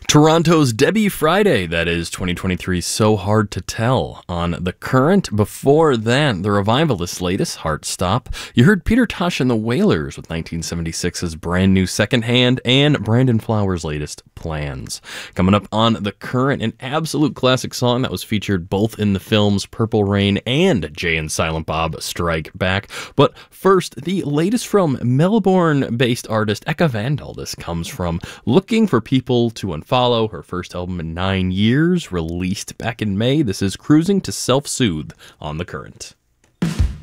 Toronto's Debbie Friday, that is 2023 So Hard to Tell on The Current. Before that, the Revivalists' latest, Heartstop. You heard Peter Tosh and the Wailers with 1976's brand new Secondhand, and Brandon Flowers' latest, Plans. Coming up on The Current, an absolute classic song that was featured both in the films Purple Rain and Jay and Silent Bob Strike Back. But first, the latest from Melbourne-based artist Eka Vandal. This comes from Looking for People to Unfollow, her first album in 9 years, released back in May. This is Cruising to Self-Soothe on The Current.